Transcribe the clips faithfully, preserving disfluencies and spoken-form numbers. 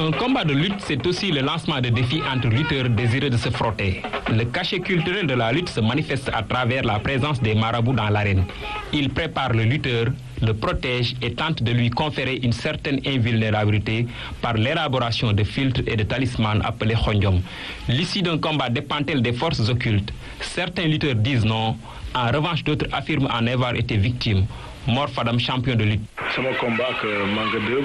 Un combat de lutte, c'est aussi le lancement de défis entre lutteurs désireux de se frotter. Le cachet culturel de la lutte se manifeste à travers la présence des marabouts dans l'arène. Ils préparent le lutteur, le protègent et tentent de lui conférer une certaine invulnérabilité par l'élaboration de filtres et de talismans appelés khondiom. L'issue d'un combat dépend-elle des forces occultes? Certains lutteurs disent non, en revanche d'autres affirment en avoir été victimes. Mor Fadam, champion de lutte. C'est mon combat que Manga deux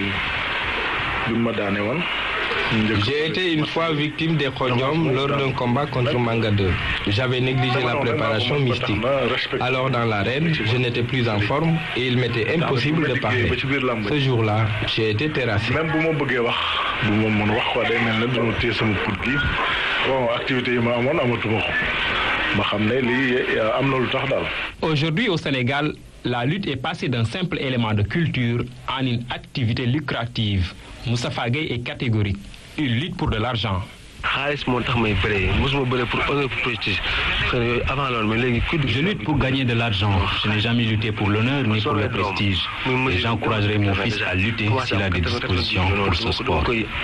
J'ai été une fois victime des khondiom lors d'un combat contre Manga deux. J'avais négligé la préparation mystique. Alors dans l'arène, je n'étais plus en forme et il m'était impossible de parler. Ce jour-là, j'ai été terrassé. Aujourd'hui au Sénégal, la lutte est passée d'un simple élément de culture en une activité lucrative. Moussa Gueye est catégorique. Il lutte pour de l'argent. Je lutte pour gagner de l'argent. Je n'ai jamais lutté pour l'honneur ni pour le prestige. Et j'encouragerai mon fils à lutter s'il a des dispositions pour ce sport.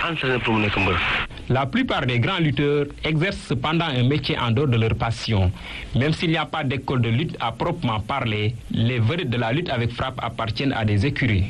La plupart des grands lutteurs exercent cependant un métier en dehors de leur passion. Même s'il n'y a pas d'école de lutte à proprement parler, les vedettes de la lutte avec frappe appartiennent à des écuries.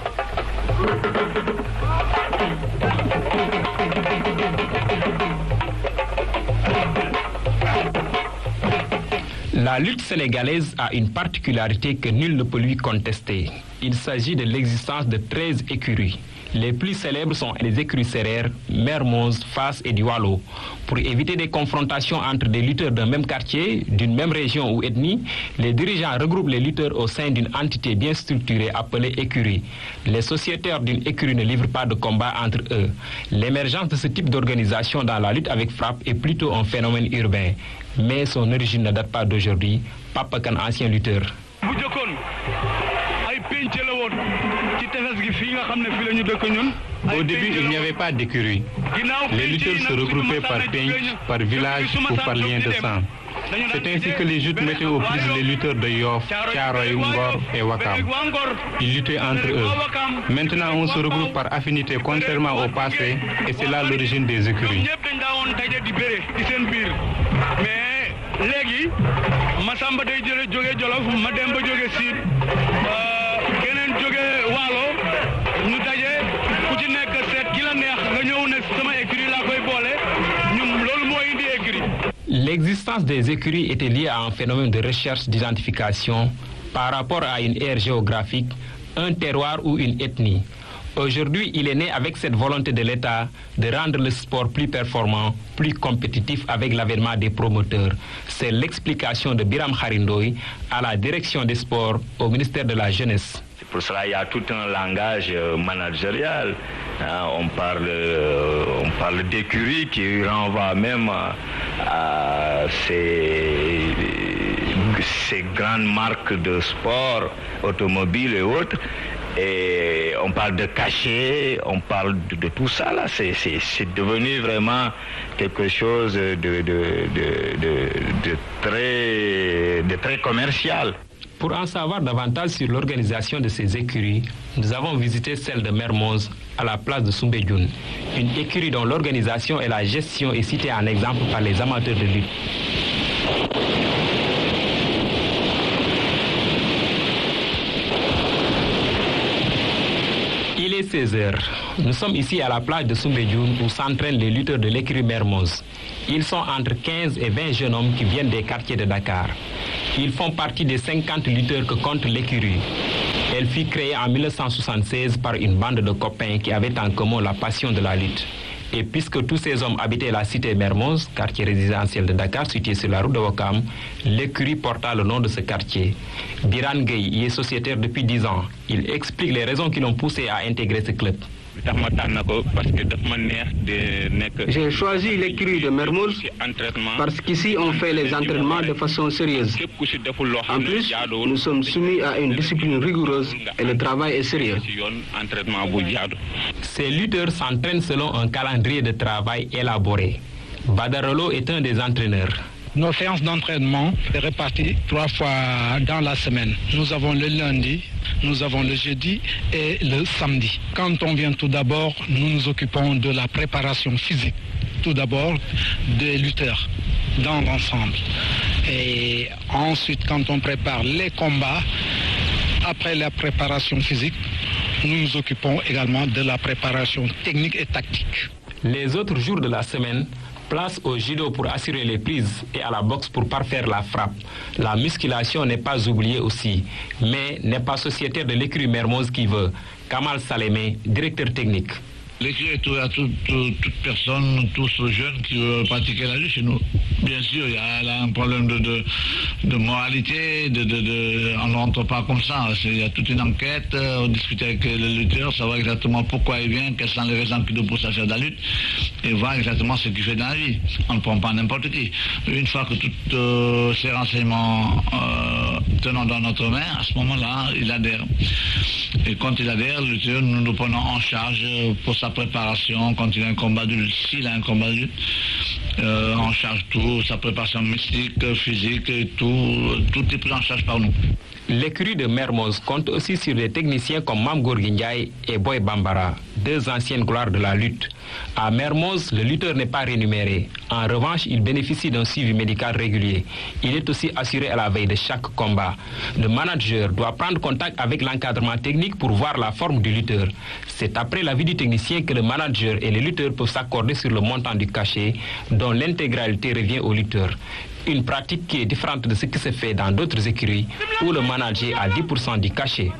La lutte sénégalaise a une particularité que nul ne peut lui contester. Il s'agit de l'existence de treize écuries. Les plus célèbres sont les écuries Sérère, Mermoz, Fass et Diwalo. Pour éviter des confrontations entre des lutteurs d'un même quartier, d'une même région ou ethnie, les dirigeants regroupent les lutteurs au sein d'une entité bien structurée appelée écurie. Les sociétaires d'une écurie ne livrent pas de combat entre eux. L'émergence de ce type d'organisation dans la lutte avec frappe est plutôt un phénomène urbain. Mais son origine ne date pas d'aujourd'hui. Papa Kane, ancien lutteur. Au début, il n'y avait pas d'écurie. Les lutteurs se regroupaient par pinch, par village ou par lien de sang. C'est ainsi que les joutes mettaient aux prises les lutteurs de Yoff, Thiaroye, Ngor et Wakam. Ils luttaient entre eux. Maintenant, on se regroupe par affinité contrairement au passé et c'est là l'origine des écuries. L'existence des écuries était liée à un phénomène de recherche d'identification par rapport à une aire géographique, un terroir ou une ethnie. Aujourd'hui, il est né avec cette volonté de l'État de rendre le sport plus performant, plus compétitif avec l'avènement des promoteurs. C'est l'explication de Biram Kharindoy à la direction des sports au ministère de la Jeunesse. Pour cela, il y a tout un langage managérial. On parle, on parle d'écurie qui renvoie même à ces, ces grandes marques de sport, automobiles et autres. Et on parle de cachet, on parle de, de tout ça là. C'est, c'est, c'est devenu vraiment quelque chose de, de, de, de, de, très, de très commercial. Pour en savoir davantage sur l'organisation de ces écuries, nous avons visité celle de Mermoz à la place de Soumbédioune, une écurie dont l'organisation et la gestion est citée en exemple par les amateurs de lutte. Il est seize heures. Nous sommes ici à la plage de Soumbédioune où s'entraînent les lutteurs de l'écurie Mermoz. Ils sont entre quinze et vingt jeunes hommes qui viennent des quartiers de Dakar. Ils font partie des cinquante lutteurs que compte l'écurie. Elle fut créée en mille neuf cent soixante-seize par une bande de copains qui avaient en commun la passion de la lutte. Et puisque tous ces hommes habitaient la cité Mermoz, quartier résidentiel de Dakar, situé sur la route de Ouakam, l'écurie porta le nom de ce quartier. Biran Gueye y est sociétaire depuis dix ans. Il explique les raisons qui l'ont poussé à intégrer ce club. J'ai choisi l'écurie de Mermoz parce qu'ici on fait les entraînements de façon sérieuse. En plus, nous sommes soumis à une discipline rigoureuse et le travail est sérieux. Ces lutteurs s'entraînent selon un calendrier de travail élaboré. Badarolo est un des entraîneurs. Nos séances d'entraînement sont réparties trois fois dans la semaine. Nous avons le lundi, nous avons le jeudi et le samedi. Quand on vient tout d'abord, nous nous occupons de la préparation physique. Tout d'abord des lutteurs dans l'ensemble. Et ensuite, quand on prépare les combats, après la préparation physique, nous nous occupons également de la préparation technique et tactique. Les autres jours de la semaine, place au judo pour assurer les prises et à la boxe pour parfaire la frappe. La musculation n'est pas oubliée aussi, mais n'est pas sociétaire de l'écurie Mermoz qui veut. Kamal Salemé, directeur technique. L'écurie est ouverte à toute, toute, toute personne, tous les jeunes qui veulent pratiquer la lutte chez nous. Bien sûr, il y a là un problème de, de, de moralité, de, de, de, on ne rentre pas comme ça. Il y a toute une enquête, on discute avec les lutteurs, savoir exactement pourquoi il vient, quelles sont les raisons qui le poussent à faire de la lutte, et voir exactement ce qu'il fait dans la vie. On ne prend pas n'importe qui. Une fois que tous euh, ces renseignements euh, tenant dans notre main, à ce moment-là, il adhère. Et quand il adhère, le lutteur, nous nous prenons en charge pour sa préparation, quand il a un combat de lutte, s'il a un combat de lutte, euh, on charge tout, sa préparation mystique, physique, et tout, tout est pris en charge par nous. L'écurie de Mermoz compte aussi sur des techniciens comme Mam Gorgui Ndiaye et Boy Bambara, deux anciennes gloires de la lutte. À Mermoz, le lutteur n'est pas rémunéré. En revanche, il bénéficie d'un suivi médical régulier. Il est aussi assuré à la veille de chaque combat. Le manager doit prendre contact avec l'encadrement technique pour voir la forme du lutteur. C'est après l'avis du technicien que le manager et les lutteurs peuvent s'accorder sur le montant du cachet, dont l'intégralité revient au lutteur. Une pratique qui est différente de ce qui se fait dans d'autres écuries où le manager a dix pour cent du cachet.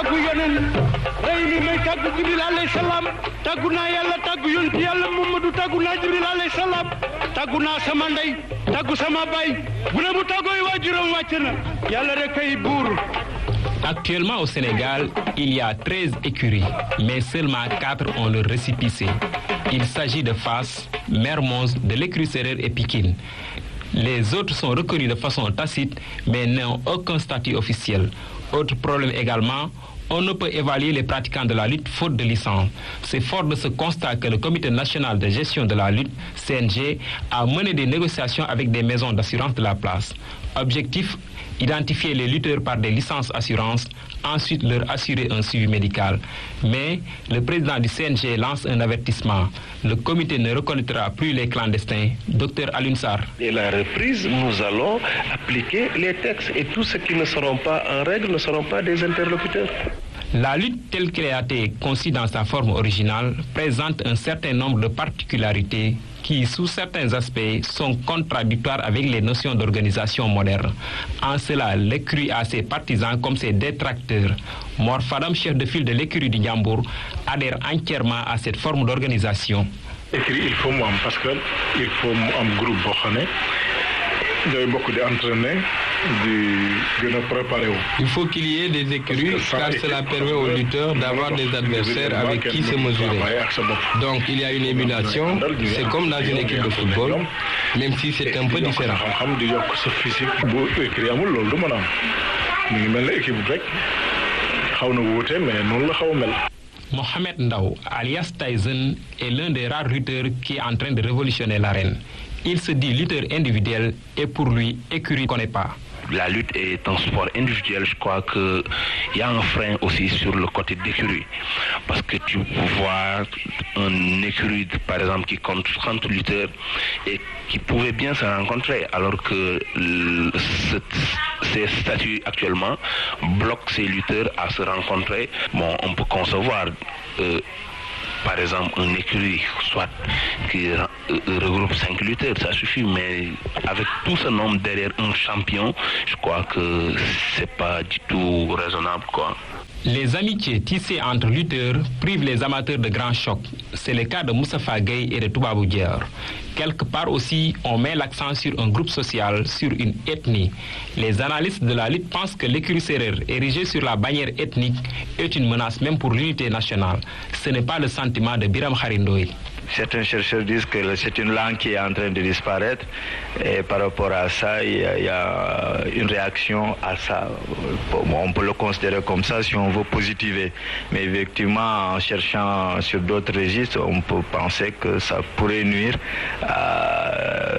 Actuellement au Sénégal, il y a treize écuries, mais seulement quatre ont le récépissé. Il s'agit de Fass, Mermoz, de l'écurie Sérère et Pikine. Les autres sont reconnus de façon tacite, mais n'ont aucun statut officiel. Autre problème également, on ne peut évaluer les pratiquants de la lutte faute de licence. C'est fort de ce constat que le Comité national de gestion de la lutte, C N G, a mené des négociations avec des maisons d'assurance de la place. Objectif, identifier les lutteurs par des licences assurances, ensuite leur assurer un suivi médical. Mais le président du C N G lance un avertissement. Le comité ne reconnaîtra plus les clandestins. Docteur Alioune Sarr. Et la reprise, nous allons appliquer les textes et tous ceux qui ne seront pas en règle ne seront pas des interlocuteurs. La lutte telle qu'elle a été conçue dans sa forme originale présente un certain nombre de particularités qui, sous certains aspects, sont contradictoires avec les notions d'organisation moderne. En cela, l'écurie a ses partisans comme ses détracteurs. Mor Fadam, chef de file de l'écurie du Ndiambour, adhère entièrement à cette forme d'organisation. Écurie, il faut moi parce que il faut un groupe boxané. Il y a beaucoup d'entraîneurs, de préparer. Il faut qu'il y ait des écuries car cela permet aux lutteurs d'avoir des adversaires avec qui se mesurer. Donc il y a une émulation, c'est comme dans une équipe de football, même si c'est un peu différent. Mohamed Ndao, alias Tyson, est l'un des rares lutteurs qui est en train de révolutionner l'arène. Il se dit lutteur individuel et pour lui, écurie ne connaît pas. La lutte est un sport individuel, je crois qu'il y a un frein aussi sur le côté d'écurie. Parce que tu vois un écurie, par exemple, qui compte trente lutteurs et qui pouvait bien se rencontrer, alors que le, ce, ces statuts actuellement bloquent ces lutteurs à se rencontrer. Bon, on peut concevoir... Euh, par exemple, un écurie, soit qui regroupe cinq lutteurs, ça suffit, mais avec tout ce nombre derrière un champion, je crois que c'est pas du tout raisonnable, quoi. Les amitiés tissées entre lutteurs privent les amateurs de grands chocs. C'est le cas de Moustapha Gueye et de Toubabou Dier. Quelque part aussi, on met l'accent sur un groupe social, sur une ethnie. Les analystes de la lutte pensent que l'écurie Sérère, érigée sur la bannière ethnique, est une menace même pour l'unité nationale. Ce n'est pas le sentiment de Biram Kharindoy. Certains chercheurs disent que c'est une langue qui est en train de disparaître et par rapport à ça, il y a, il y a une réaction à ça. On peut le considérer comme ça si on veut positiver. Mais effectivement, en cherchant sur d'autres registres, on peut penser que ça pourrait nuire à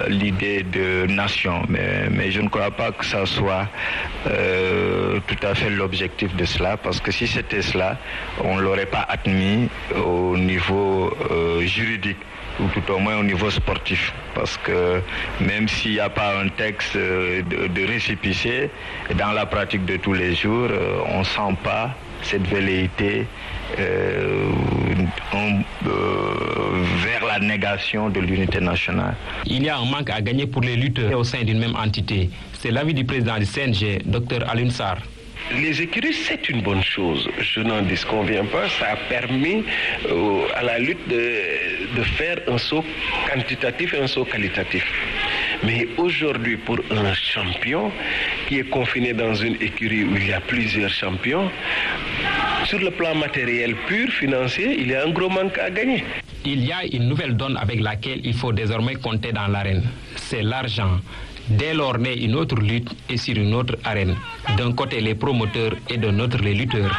l'idée de nation, mais, mais je ne crois pas que ça soit euh, tout à fait l'objectif de cela, parce que si c'était cela, on ne l'aurait pas admis au niveau euh, juridique, ou tout au moins au niveau sportif, parce que même s'il n'y a pas un texte de, de récépissé, dans la pratique de tous les jours, on ne sent pas cette velléité euh, on, euh, vers la négation de l'unité nationale. Il y a un manque à gagner pour les lutteurs au sein d'une même entité. C'est l'avis du président du C N G, docteur Alioune Sarr. Les écuries, c'est une bonne chose. Je n'en disconviens pas. Ça a permis euh, à la lutte de, de faire un saut quantitatif et un saut qualitatif. Mais aujourd'hui, pour un champion qui est confiné dans une écurie où il y a plusieurs champions, sur le plan matériel pur, financier, il y a un gros manque à gagner. Il y a une nouvelle donne avec laquelle il faut désormais compter dans l'arène. C'est l'argent. Dès lors naît une autre lutte et sur une autre arène. D'un côté les promoteurs et de l'autre les lutteurs.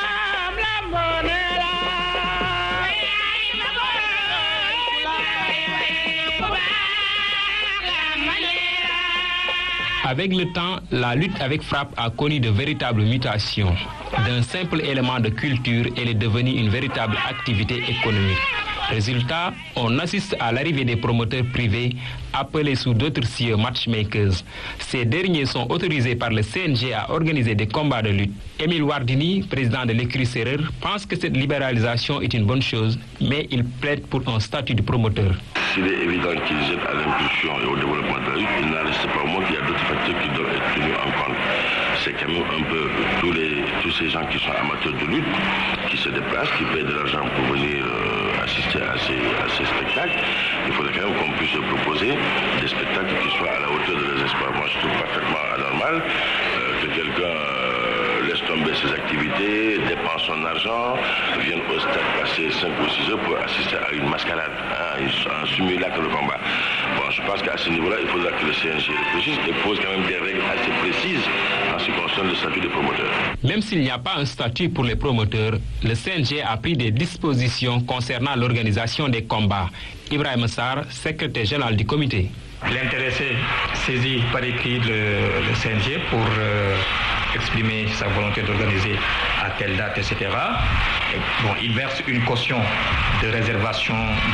Avec le temps, la lutte avec frappe a connu de véritables mutations. D'un simple élément de culture, elle est devenue une véritable activité économique. Résultat, on assiste à l'arrivée des promoteurs privés appelés sous d'autres cieux matchmakers. Ces derniers sont autorisés par le C N G à organiser des combats de lutte. Émile Wardini, président de l'écurie Sérère, pense que cette libéralisation est une bonne chose, mais il plaide pour un statut de promoteur. S'il est évident qu'ils aident à l'impulsion et au développement de la lutte, il n'en reste pas moins qu'il y a d'autres facteurs qui doivent être tenus en compte. C'est quand même un peu tous, les, tous ces gens qui sont amateurs de lutte, qui se déplacent, qui payent de l'argent pour venir euh, assister à ces, à ces spectacles. Il faudrait quand même qu'on puisse proposer des spectacles qui soient à la hauteur de leurs espoirs. Moi, je trouve parfaitement anormal euh, que quelqu'un euh, laisse tomber ses activités, dépense son argent, vienne au stade passer cinq ou six heures pour assister à une mascarade, hein, un simulacre de combat. Bon, je pense qu'à ce niveau-là, il faudra que le C N G réfléchisse et pose quand même des règles assez précises en ce qui concerne le statut des promoteurs. Même s'il n'y a pas un statut pour les promoteurs, le C N G a pris des dispositions concernant l'organisation des combats. Ibrahim Sarr, secrétaire général du comité. L'intéressé saisit par écrit le, le C N G pour euh, exprimer sa volonté d'organiser à telle date, et cetera. Et bon, il verse une caution de réservation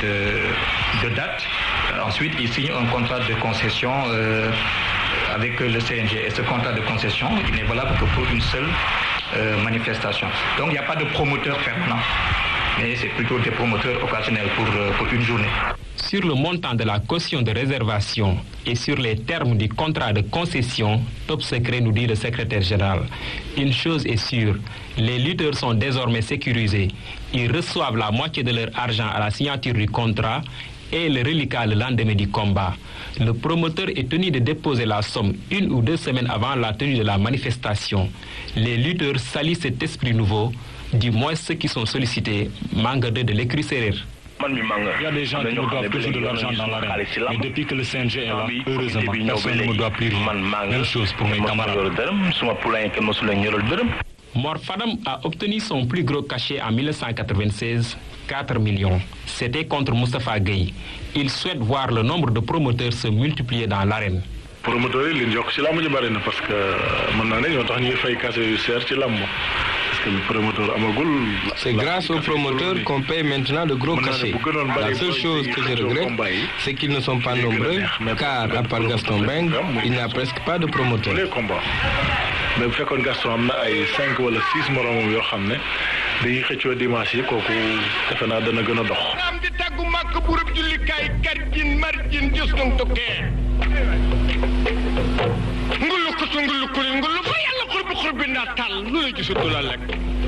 de, de date. Ensuite, il signe un contrat de concession euh, avec le C N G. Et ce contrat de concession, il n'est valable que pour une seule euh, manifestation. Donc, il n'y a pas de promoteur permanent, mais c'est plutôt des promoteurs occasionnels pour, euh, pour une journée. Sur le montant de la caution de réservation et sur les termes du contrat de concession, top secret, nous dit le secrétaire général. Une chose est sûre, les lutteurs sont désormais sécurisés. Ils reçoivent la moitié de leur argent à la signature du contrat et le reliquat le lendemain du combat. Le promoteur est tenu de déposer la somme une ou deux semaines avant la tenue de la manifestation. Les lutteurs salient cet esprit nouveau, du moins ceux qui sont sollicités, Manga deux de l'écurie Sérère. Il y a des gens qui me doivent toujours de l'argent dans l'arène. Mais depuis que le C N G est là, heureusement, personne ne me doit plus rien. Même chose pour mes camarades. Mor Fadam a obtenu son plus gros cachet en mille neuf cent quatre-vingt-seize, quatre millions. C'était contre Moustapha Gueye. Il souhaite voir le nombre de promoteurs se multiplier dans l'arène. Promoteurs yi li ñu yokk ci làmb ji bari na parce que mën naa ne ñoo tax ñuy fay cachet yu seer ci làmb. C'est grâce aux promoteurs qu'on paye maintenant de gros cachets. La seule chose que je regrette, c'est qu'ils ne sont pas nombreux, car à part Gaston Mbengue, il n'y a presque pas de promoteurs. Mais bu fekkoon Gaston am na ay cinq wala six moromam yoo xam ne dañuy xëccoo dimanche yi kooku defe naa dana gën a dox. am di tàggu màkk burub jullikaay karjin marjin jës dong tukkee ngulu ko su ngulu ko ngulu ba yàlla xurbi xurbi naa tàll lu la gisatu la lekk.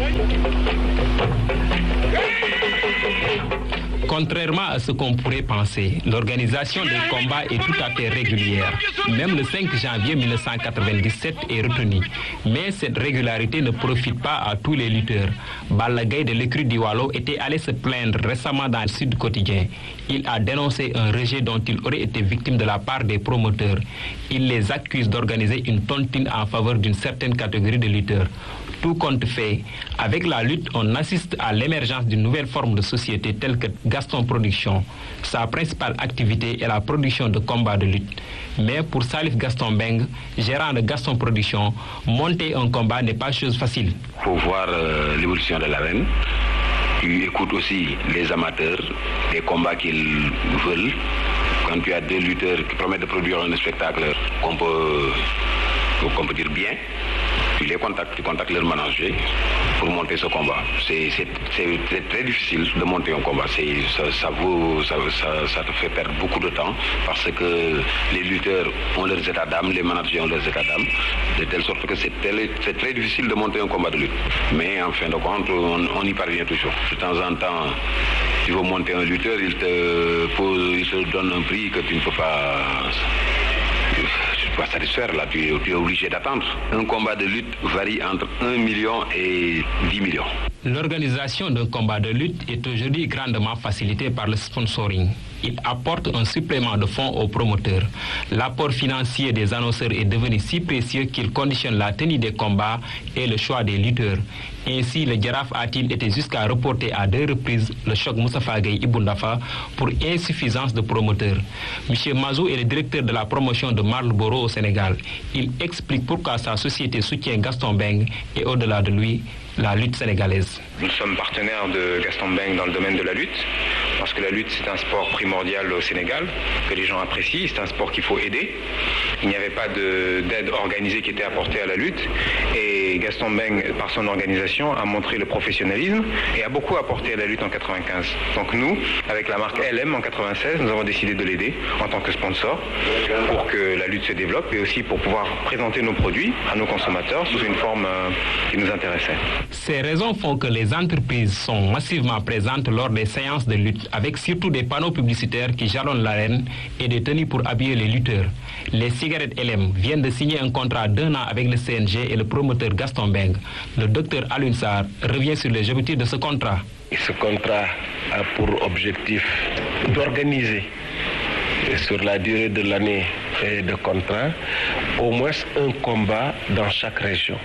Contrairement à ce qu'on pourrait penser, l'organisation des combats est tout à fait régulière. Même le cinq janvier mille neuf cent quatre-vingt-dix-sept est retenu. Mais cette régularité ne profite pas à tous les lutteurs. Balla Gaye de l'écurie d'Iwalo était allé se plaindre récemment dans le Sud Quotidien. Il a dénoncé un rejet dont il aurait été victime de la part des promoteurs. Il les accuse d'organiser une tontine en faveur d'une certaine catégorie de lutteurs. Tout compte fait, avec la lutte, on assiste à l'émergence d'une nouvelle forme de société telle que Gaston Production. Sa principale activité est la production de combats de lutte. Mais pour Salif Gaston Mbengue, gérant de Gaston Production, monter un combat n'est pas chose facile. Pour voir euh, l'évolution de l'arène, tu écoutes aussi les amateurs, les combats qu'ils veulent. Quand tu as deux lutteurs qui promettent de produire un spectacle qu'on peut, qu'on peut dire bien, tu les contactes, tu contactes leur manager pour monter ce combat. C'est, c'est, c'est, c'est très difficile de monter un combat. C'est, ça, ça, vaut, ça, ça, ça te fait perdre beaucoup de temps parce que les lutteurs ont leurs états d'âme, les managers ont leurs états d'âme, de telle sorte que c'est, tel, c'est très difficile de monter un combat de lutte. Mais en fin de compte, on, on y parvient toujours. De temps en temps, tu veux monter un lutteur, il te, pose, il te donne un prix que tu ne peux pas... pas satisfaire, là, tu es, tu es obligé d'attendre. Un combat de lutte varie entre un million et dix millions. L'organisation d'un combat de lutte est aujourd'hui grandement facilitée par le sponsoring. Il apporte un supplément de fonds aux promoteurs. L'apport financier des annonceurs est devenu si précieux qu'il conditionne la tenue des combats et le choix des lutteurs. Ainsi, le Giraffe a-t-il été jusqu'à reporter à deux reprises le choc Moustapha Gueye Ibundafa pour insuffisance de promoteurs. M. Mazou est le directeur de la promotion de Marlboro au Sénégal. Il explique pourquoi sa société soutient Gaston Mbengue et au-delà de lui, la lutte sénégalaise. Nous sommes partenaires de Gaston Mbengue dans le domaine de la lutte, parce que la lutte c'est un sport primordial au Sénégal, que les gens apprécient, c'est un sport qu'il faut aider. Il n'y avait pas de, d'aide organisée qui était apportée à la lutte, et Gaston Mbengue, par son organisation, a montré le professionnalisme et a beaucoup apporté à la lutte en quatre-vingt-quinze. Donc nous, avec la marque L M en quatre-vingt-seize, nous avons décidé de l'aider en tant que sponsor pour que la lutte se développe et aussi pour pouvoir présenter nos produits à nos consommateurs sous une forme euh, qui nous intéressait. Ces raisons font que les entreprises sont massivement présentes lors des séances de lutte, avec surtout des panneaux publicitaires qui jalonnent l'arène et des tenues pour habiller les lutteurs. Les cigarettes L M viennent de signer un contrat d'un an avec le C N G et le promoteur Gaston Mbengue. Le docteur Alioune Sarr revient sur les objectifs de ce contrat. Et ce contrat a pour objectif d'organiser sur la durée de l'année de contrat au moins un combat dans chaque région.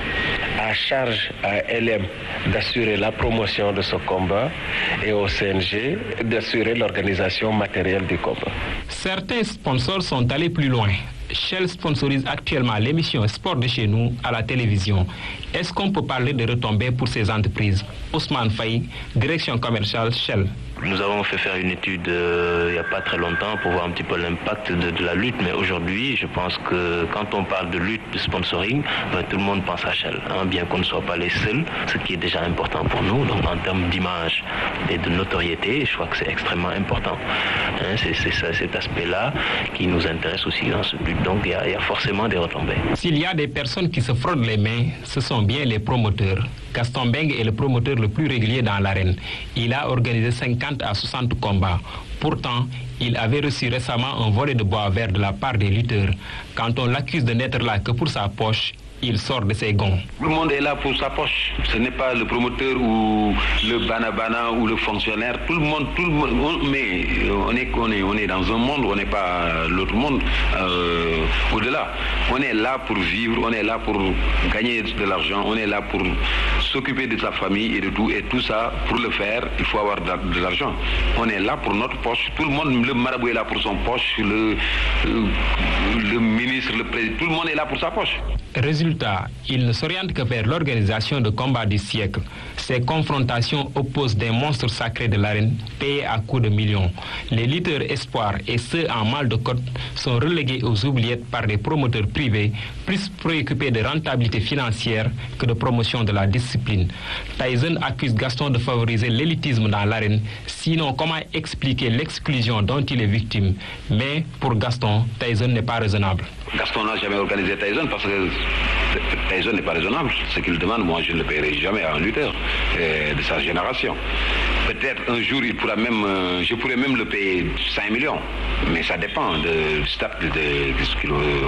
À charge à L M d'assurer la promotion de ce combat et au C N G d'assurer l'organisation matérielle du combat. Certains sponsors sont allés plus loin. Shell sponsorise actuellement l'émission Sport de chez nous à la télévision. Est-ce qu'on peut parler de retombées pour ces entreprises? Ousmane Faye, direction commerciale Shell. Nous avons fait faire une étude euh, il n'y a pas très longtemps pour voir un petit peu l'impact de, de la lutte, mais aujourd'hui, je pense que quand on parle de lutte, de sponsoring, ben, tout le monde pense à Shell, hein, bien qu'on ne soit pas les seuls, ce qui est déjà important pour nous. Donc en termes d'image et de notoriété, je crois que c'est extrêmement important. Hein, c'est, c'est ça, cet aspect-là qui nous intéresse aussi dans ce but. Donc il y, a, il y a forcément des retombées. S'il y a des personnes qui se frottent les mains, ce sont bien les promoteurs. Gaston Mbengue est le promoteur le plus régulier dans l'arène. Il a organisé cinquante à soixante combats. Pourtant, il avait reçu récemment un volet de bois vert de la part des lutteurs. Quand on l'accuse de n'être là que pour sa poche, il sort de ses gonds. Tout le monde est là pour sa poche. Ce n'est pas le promoteur ou le banabana ou le fonctionnaire. Tout le monde, tout le monde. On, mais on est, on est, on est dans un monde, on n'est pas l'autre monde. Euh, au-delà, on est là pour vivre, on est là pour gagner de l'argent, on est là pour s'occuper de sa famille et de tout. Et tout ça, pour le faire, il faut avoir de, de l'argent. On est là pour notre poche. Tout le monde, le marabout est là pour son poche, le, le, le ministre, le président, tout le monde est là pour sa poche. Résultat, il ne s'oriente que vers l'organisation de combats du siècle. Ces confrontations opposent des monstres sacrés de l'arène, payés à coups de millions. Les lutteurs espoirs et ceux en mal de côte sont relégués aux oubliettes par des promoteurs privés, plus préoccupés de rentabilité financière que de promotion de la discipline. Tyson accuse Gaston de favoriser l'élitisme dans l'arène, sinon comment expliquer l'exclusion dont il est victime? Mais pour Gaston, Tyson n'est pas raisonnable. Gaston n'a jamais organisé Tyson parce que Tyson n'est pas raisonnable. Ce qu'il demande, moi je ne le paierai jamais à un lutteur euh, de sa génération. Peut-être un jour il pourra même, euh, je pourrais même le payer cinq millions, mais ça dépend de, de, de,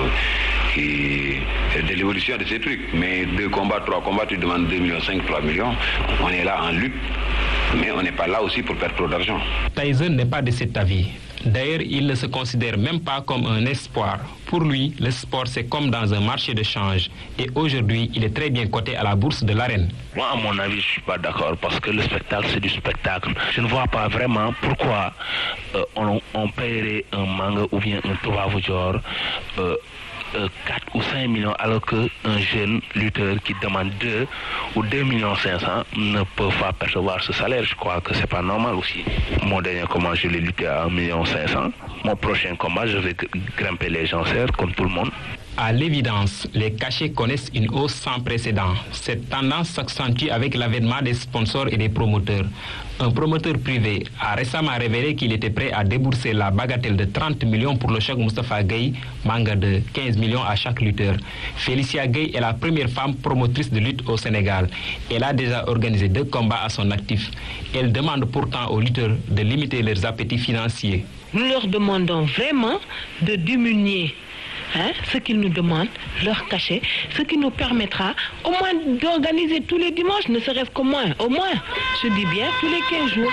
de, de l'évolution de ces trucs. Mais deux combats, trois combats, tu demandes deux millions cinq, trois millions. On est là en lutte. Mais on n'est pas là aussi pour perdre trop d'argent. Tyson n'est pas de cet avis. D'ailleurs, il ne se considère même pas comme un espoir. Pour lui, le sport, c'est comme dans un marché de change. Et aujourd'hui, il est très bien coté à la bourse de l'Arène. Moi, à mon avis, je ne suis pas d'accord parce que le spectacle, c'est du spectacle. Je ne vois pas vraiment pourquoi euh, on, on paierait un manga ou bien un Tobavujor euh, euh, quatre ou cinq millions alors qu'un jeune lutteur qui demande deux ou deux millions cinq cents ne peut pas percevoir ce salaire. Je crois que c'est pas normal aussi. Mon dernier combat, je l'ai lutté à un million cinq cents. Mon prochain combat, je vais grimper les enchères comme tout le monde. À l'évidence, les cachets connaissent une hausse sans précédent. Cette tendance s'accentue avec l'avènement des sponsors et des promoteurs. Un promoteur privé a récemment révélé qu'il était prêt à débourser la bagatelle de trente millions pour le choc Moustapha Gueye, manga de quinze millions à chaque lutteur. Félicia Gueye est la première femme promotrice de lutte au Sénégal. Elle a déjà organisé deux combats à son actif. Elle demande pourtant aux lutteurs de limiter leurs appétits financiers. Nous leur demandons vraiment de diminuer Hein, ce qu'ils nous demandent, leur cachet, ce qui nous permettra au moins d'organiser tous les dimanches, ne serait-ce qu'au moins, au moins, je dis bien, tous les quinze jours.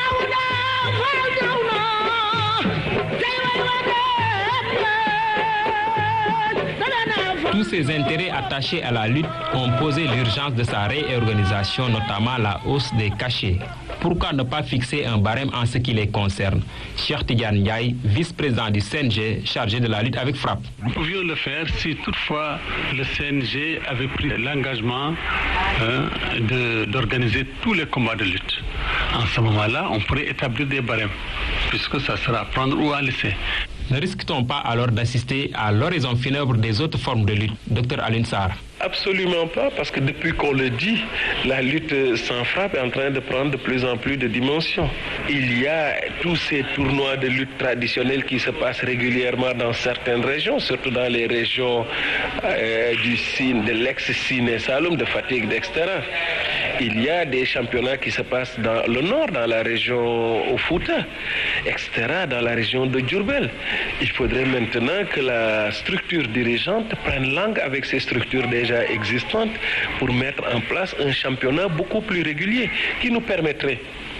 Tous ces intérêts attachés à la lutte ont posé l'urgence de sa réorganisation, notamment la hausse des cachets. Pourquoi ne pas fixer un barème en ce qui les concerne? Cheikh Tidiane Ndiaye, vice-président du C N G chargé de la lutte avec frappe. Nous pouvions le faire si toutefois le C N G avait pris l'engagement hein, de, d'organiser tous les combats de lutte. En ce moment-là, on pourrait établir des barèmes, puisque ça sera à prendre ou à laisser. Ne risque-t-on pas alors d'assister à l'horizon funèbre des autres formes de lutte? Docteur Alioune Sarr. Absolument pas, parce que depuis qu'on le dit, la lutte sans frappe est en train de prendre de plus en plus de dimensions. Il y a tous ces tournois de lutte traditionnels qui se passent régulièrement dans certaines régions, surtout dans les régions euh, du Sine, de l'ex-Sine Saloum, de Fatigue, et cetera. Il y a des championnats qui se passent dans le nord, dans la région au Fouta, et cetera, dans la région de Diourbel. Il faudrait maintenant que la structure dirigeante prenne langue avec ces structures déjà existantes pour mettre en place un championnat beaucoup plus régulier qui nous permettrait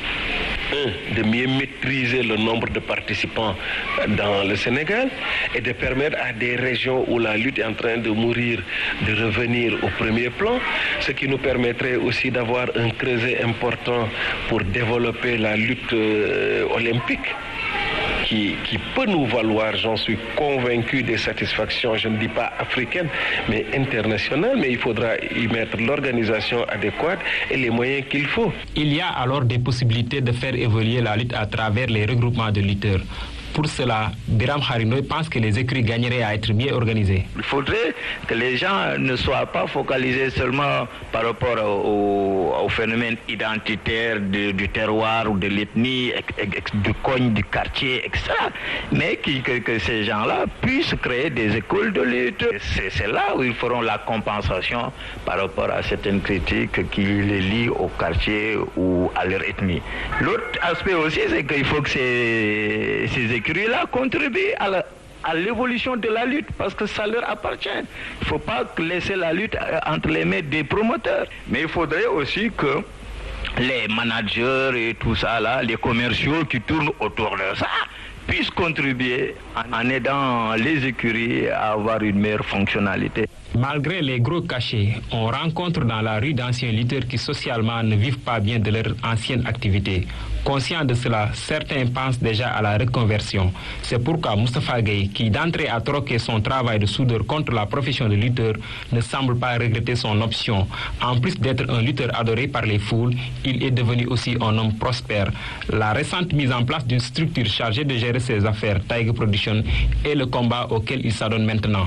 un, de mieux maîtriser le nombre de participants dans le Sénégal et de permettre à des régions où la lutte est en train de mourir de revenir au premier plan, ce qui nous permettrait aussi d'avoir un creuset important pour développer la lutte euh, olympique. Qui, qui peut nous valoir, j'en suis convaincu, des satisfactions, je ne dis pas africaines, mais internationales, mais il faudra y mettre l'organisation adéquate et les moyens qu'il faut. Il y a alors des possibilités de faire évoluer la lutte à travers les regroupements de lutteurs. Pour cela, Biram Harinoy pense que les écuries gagneraient à être mieux organisées. Il faudrait que les gens ne soient pas focalisés seulement par rapport au, au phénomène identitaire de, du terroir ou de l'ethnie, du coin, du quartier, et cetera. Mais qui, que, que ces gens-là puissent créer des écoles de lutte. C'est, c'est là où ils feront la compensation par rapport à certaines critiques qui les lient au quartier ou à leur ethnie. L'autre aspect aussi, c'est qu'il faut que ces, ces écuries là contribuent à la, à l'évolution de la lutte parce que ça leur appartient. Il ne faut pas laisser la lutte entre les mains des promoteurs. Mais il faudrait aussi que les managers et tout ça là, les commerciaux qui tournent autour de ça, puissent contribuer en aidant les écuries à avoir une meilleure fonctionnalité. Malgré les gros cachets, on rencontre dans la rue d'anciens lutteurs qui socialement ne vivent pas bien de leur ancienne activité. Conscient de cela, certains pensent déjà à la reconversion. C'est pourquoi Moustapha Gueye, qui d'entrée a troqué son travail de soudeur contre la profession de lutteur, ne semble pas regretter son option. En plus d'être un lutteur adoré par les foules, il est devenu aussi un homme prospère. La récente mise en place d'une structure chargée de gérer ses affaires, Tiger Production, est le combat auquel il s'adonne maintenant.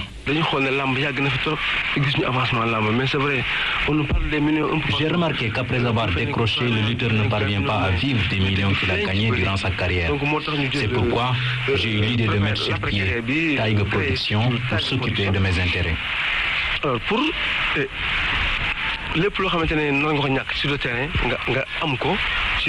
J'ai remarqué qu'après avoir décroché, le lutteur ne parvient pas à vivre des millions qu'il a gagnés durant sa carrière. C'est pourquoi j'ai eu l'idée de mettre sur pied Tiger Production pour s'occuper de mes intérêts. Euh, pour euh,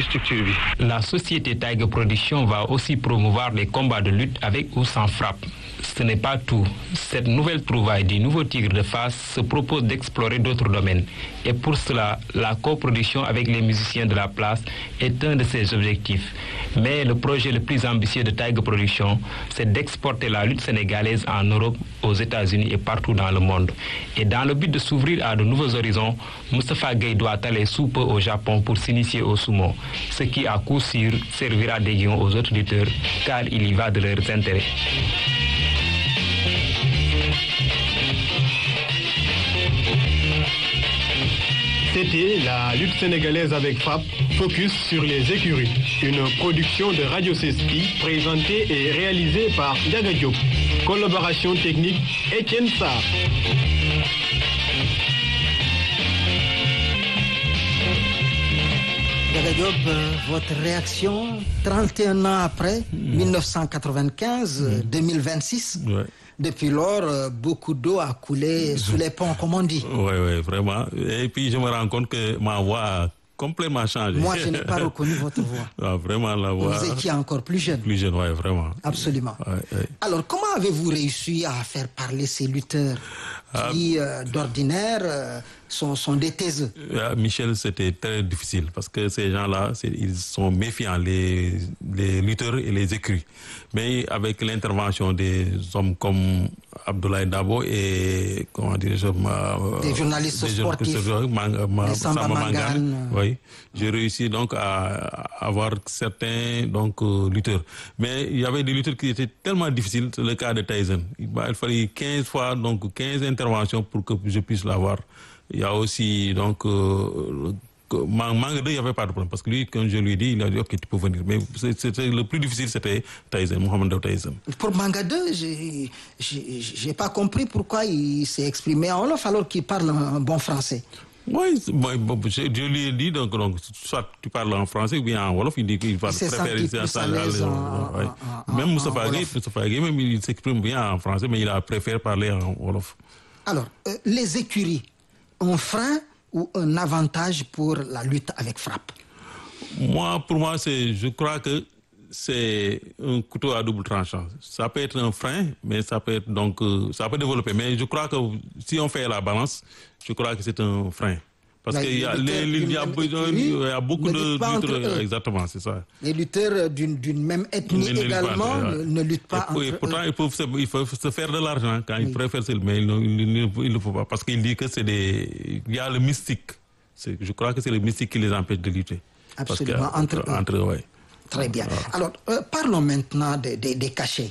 La société Tiger Production va aussi promouvoir les combats de lutte avec ou sans frappe. ce n'est pas tout. Cette nouvelle trouvaille du nouveau tigre de Fass se propose d'explorer d'autres domaines. Et pour cela, la coproduction avec les musiciens de la place est un de ses objectifs. Mais le projet le plus ambitieux de Tiger Production, c'est d'exporter la lutte sénégalaise en Europe, aux États-Unis et partout dans le monde. Et dans le but de s'ouvrir à de nouveaux horizons, Moustapha Gueye doit aller sous peu au Japon pour s'initier au sumo, ce qui à coup sûr servira d'aiguillon aux autres lutteurs, car il y va de leurs intérêts. C'était la lutte sénégalaise avec Frappe, focus sur les écuries. Une production de Radio Cespi, présentée et réalisée par Ndiaga Diop. Collaboration technique, Étienne Sarr. Ndiaga Diop, euh, votre réaction trente et un ans après, mmh. mille neuf cent quatre-vingt-quinze, mmh. deux mille vingt-six. Ouais. Depuis lors, euh, beaucoup d'eau a coulé sous les ponts, comme on dit. Oui, oui, vraiment. Et puis, je me rends compte que ma voix a complètement changé. Moi, je n'ai pas reconnu votre voix. Ah, vraiment, la voix... Vous étiez encore plus jeune. Plus jeune, oui, vraiment. Absolument. Ouais, ouais. Alors, comment avez-vous réussi à faire parler ces lutteurs qui, euh, d'ordinaire, euh, sont, sont des taiseux? Ah, Michel, c'était très difficile parce que ces gens-là, ils sont méfiants, les, les lutteurs et les écuries. Mais avec l'intervention des hommes comme Abdoulaye Dabo et, comment dire-je, des journalistes des sportifs, Mang, ma, des Samba Mangane, oui, j'ai réussi donc à, à avoir certains donc, euh, lutteurs. Mais il y avait des lutteurs qui étaient tellement difficiles, c'est le cas de Tyson. Il, il fallait quinze fois, donc quinze interventions pour que je puisse l'avoir. Il y a aussi, donc, euh, Manga deux, il n'y avait pas de problème. Parce que lui, quand je lui ai dit, il a dit, ok, tu peux venir. Mais c'était, le plus difficile, c'était Tyson, Mohamed Tyson. Pour Manga deux, je n'ai pas compris pourquoi il s'est exprimé en Wolof alors qu'il parle un bon français. Oui, bon, je, je lui ai dit, donc, donc, soit tu parles en français ou bien en Wolof, il dit qu'il va préférer ça. Même Moustapha Gueye, même il s'exprime bien en français, mais il a préféré parler en Wolof. Alors, euh, les écuries, un frein ou un avantage pour la lutte avec Frappe? Moi, pour moi, c'est, je crois que c'est un couteau à double tranchant. Ça peut être un frein, mais ça peut être donc, ça peut développer. Mais je crois que si on fait la balance, je crois que c'est un frein. Parce qu'il y, y, y, y a beaucoup de lutteurs, exactement, c'est ça. Les lutteurs d'une, d'une même ethnie ne également pas, ne, ne luttent pas et, entre et pourtant, eux. Ils peuvent se, il faut se faire de l'argent quand oui. Ils préfèrent, mais il ne le faut pas. Parce qu'il dit que c'est des... Il y a le mystique. C'est, je crois que c'est le mystique qui les empêche de lutter. Absolument, que, entre, entre, entre eux. Ouais. Très bien. Alors, euh, parlons maintenant des de, de cachets.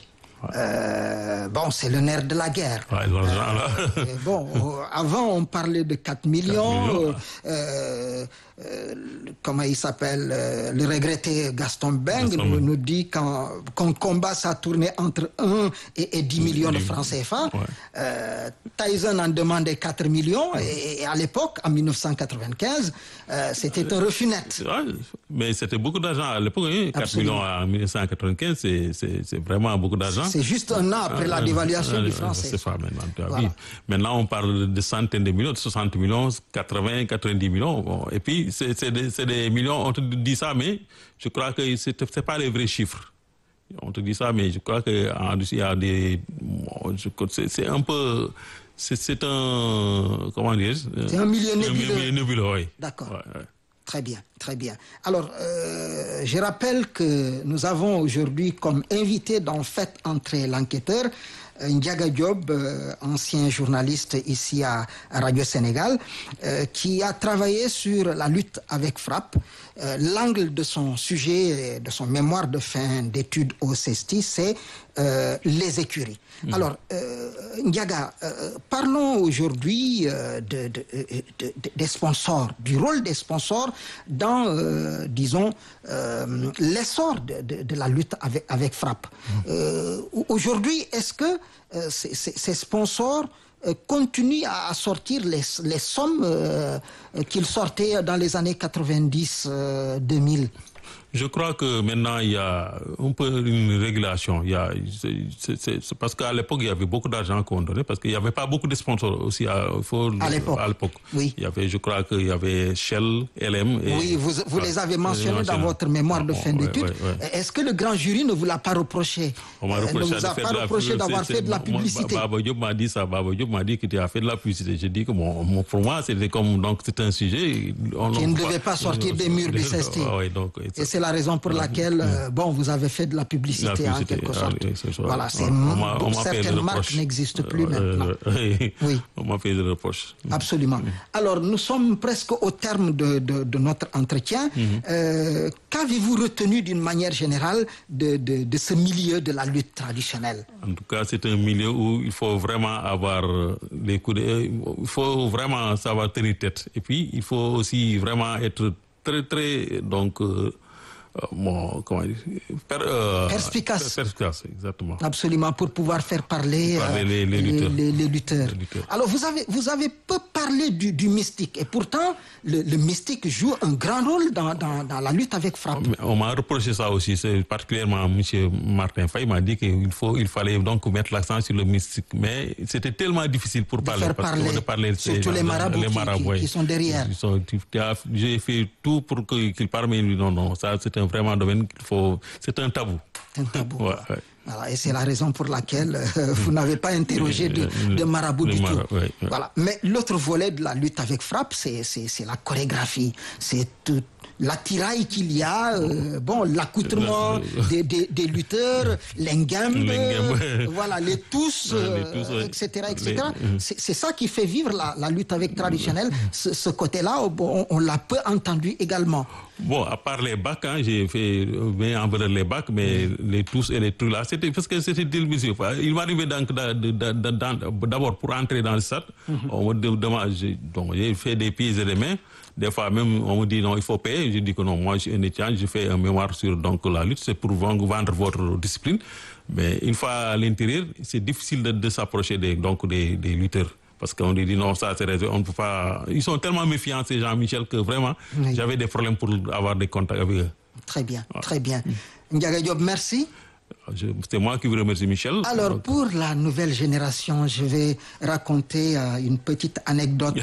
Euh, bon, c'est le nerf de la guerre. Ouais, euh, bon, euh, avant, on parlait de quatre millions. quatre millions. Euh, euh, comment il s'appelle euh, le regretté Gaston Beng Gaston nous, nous dit qu'en, qu'en combat, ça tournait entre un et, et dix millions de francs C F A. Ouais. Euh, Tyson en demandait quatre millions. Ouais. Et, et à l'époque, en mille neuf cent quatre-vingt-quinze, euh, c'était un refus net. Ouais, mais c'était beaucoup d'argent à l'époque. Hein, quatre millions en mille neuf cent quatre-vingt-quinze, c'est, c'est, c'est vraiment beaucoup d'argent. C'est juste un an après la dévaluation du franc C F A. Maintenant, voilà. Maintenant, on parle de centaines de millions, de soixante millions, quatre-vingts, quatre-vingt-dix millions. Bon. Et puis, c'est, c'est, des, c'est des millions, on te dit ça, mais je crois que ce n'est pas les vrais chiffres. On te dit ça, mais je crois qu'en Russie, il y a des... C'est, c'est un peu... C'est, c'est un... Comment dire? C'est un milieu nébuleux. Un milieu nébuleux, oui. D'accord. Ouais, ouais. Très bien, très bien. Alors, euh, je rappelle que nous avons aujourd'hui comme invité dans Faites entrer l'enquêteur Ndiaga Diop, euh, ancien journaliste ici à, à Radio Sénégal, euh, qui a travaillé sur la lutte avec Frappe. Euh, l'angle de son sujet, de son mémoire de fin d'études au CESTI, c'est euh, les écuries. Mmh. Alors, euh, Ndiaga, euh, parlons aujourd'hui euh, de, de, de, de, des sponsors, du rôle des sponsors dans, euh, disons, euh, l'essor de, de, de la lutte avec, avec Frappe. Mmh. Euh, aujourd'hui, est-ce que euh, ces, ces sponsors euh, continuent à sortir les, les sommes euh, qu'ils sortaient dans les années quatre-vingt-dix deux mille? Je crois que maintenant il y a un peu une régulation. Il y a, c'est, c'est, c'est parce qu'à l'époque il y avait beaucoup d'argent qu'on donnait parce qu'il n'y avait pas beaucoup de sponsors aussi à, faut, à l'époque. À l'époque. Oui. Il y avait, je crois qu'il y avait Shell, L M. Et, oui, vous, vous les avez mentionnés dans votre mémoire de fin d'études. Ouais, ouais, ouais. Est-ce que le grand jury ne vous l'a pas reproché? On m'a reproché, ne vous a pas reproché d'avoir fait de la publicité. Baba Diop m'a dit ça. Baba Diop m'a dit que tu as fait de la publicité. J'ai dit que bon, pour moi c'était comme donc c'est un sujet on, qui ne devait pas sortir des murs du C S T. Ah, ouais, donc, et c'est la raison pour laquelle euh, bon vous avez fait de la publicité, la publicité en quelque sorte. Ah, c'est voilà, c'est bon, certaines marques n'existent plus euh, maintenant. Euh, oui. On m'a fait des reproches. Absolument. Alors nous sommes presque au terme de, de, de notre entretien. Mm-hmm. euh, qu'avez-vous retenu d'une manière générale de, de, de ce milieu de la lutte traditionnelle? En tout cas, c'est un milieu où il faut vraiment avoir les coups de, il faut vraiment savoir tenir tête. Et puis, il faut aussi vraiment être très, très, donc, euh, bon, comment dire, per, euh, perspicace. Perspicace, exactement. Absolument, pour pouvoir faire parler, parler euh, les, les, lutteurs. Les, les, lutteurs. les lutteurs. Alors, vous avez, vous avez peu parlé du, du mystique. Et pourtant, le, le mystique joue un grand rôle dans, dans, dans la lutte avec frappe. On m'a reproché ça aussi. C'est particulièrement M. Martin Faye m'a dit qu'il faut, il fallait donc mettre l'accent sur le mystique. Mais c'était tellement difficile pour de parler. Faire parce parler, de parler surtout les marabouts, les marabouts qui, qui, qui sont derrière. Ils sont, j'ai fait tout pour qu'ils parlent, mais non, non, ça c'est un vraiment domaine qu'il faut. C'est un tabou. C'est un tabou. Ouais, ouais. Voilà, et c'est la raison pour laquelle euh, vous n'avez pas interrogé de, de marabout du mara, tout. Ouais, ouais. Voilà. Mais l'autre volet de la lutte avec frappe, c'est, c'est, c'est la chorégraphie. C'est tout. L'attirail qu'il y a, euh, bon, l'accoutrement des, des, des lutteurs, l'engame, euh, voilà, les tous, euh, les tous ouais. et cetera, et cetera. Les... C'est, c'est ça qui fait vivre la, la lutte avec traditionnelle. Ce, ce côté-là, on, on l'a peu entendu également. Bon, à part les bacs, hein, j'ai fait bien en valeur les bacs, mais mmh. les tous et les trucs là, c'était parce que c'était difficile. Il m'arrivait donc d'abord pour entrer dans le stade, mmh. on me demande, donc j'ai fait des pieds et des mains. Des fois même on me dit non, il faut payer. Je dis que non, moi je suis un étudiant, je fais un mémoire sur donc la lutte, c'est pour vendre votre discipline. Mais une fois à l'intérieur, c'est difficile de, de s'approcher des donc des, des lutteurs. Parce qu'on dit non, ça c'est réservé, on ne peut pas. Ils sont tellement méfiants ces gens, Michel, que vraiment oui. j'avais des problèmes pour avoir des contacts avec eux. Très bien, ouais. très bien. Ndiaga Diop, merci. C'est moi qui vous remercie, Michel. Alors, Donc... pour la nouvelle génération, je vais raconter euh, une petite anecdote.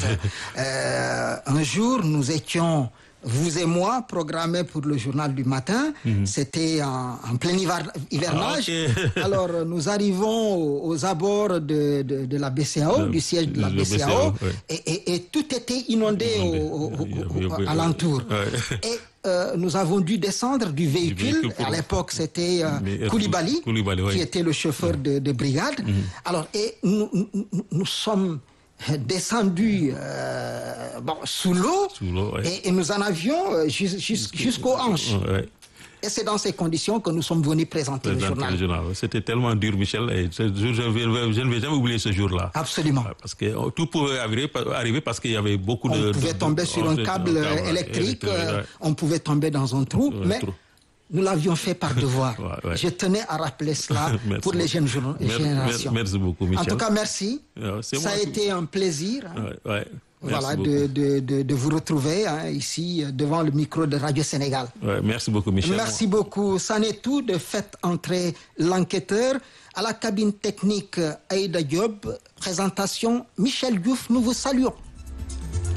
euh, un jour, nous étions, vous et moi, programmés pour le journal du matin. Mm-hmm. C'était en, en plein hiver, hivernage. Ah, okay. Alors, nous arrivons aux, aux abords de, de, de la B C A O, le, du siège de la B C A O, B C A O ouais. et, et, et tout était inondé, inondé. Au, au, au, au, alentour. Ouais. Et Euh, nous avons dû descendre du véhicule. Du véhicule pour... À l'époque, c'était euh, Koulibaly, Koulibaly ouais. qui était le chauffeur de, de brigade. Mm-hmm. Alors, et nous, nous, nous sommes descendus euh, bon, sous l'eau, sous l'eau ouais. et, et nous en avions euh, jus, jus, jusqu'aux hanches. Ouais. Et c'est dans ces conditions que nous sommes venus présenter Présenter le journal. Le journal. C'était tellement dur, Michel. Et je, je, je, je ne vais jamais oublier ce jour-là. Absolument. Parce que tout pouvait arriver, arriver parce qu'il y avait beaucoup on de... On pouvait de, tomber de, sur un câble, un câble électrique, euh, ouais. on pouvait tomber dans un trou, un mais trou. Nous l'avions fait par devoir. ouais, ouais. Je tenais à rappeler cela pour les jeunes jour- merci, générations. Merci beaucoup, Michel. En tout cas, merci. Ouais, Ça a été un plaisir. Ouais, ouais. Voilà, de, de, de, de vous retrouver hein, ici devant le micro de Radio Sénégal. Ouais, merci beaucoup, Michel. Merci beaucoup. C'en est tout de fait entrer l'enquêteur. À la cabine technique, Aïda Diop. Présentation, Michel Diouf. Nous vous saluons.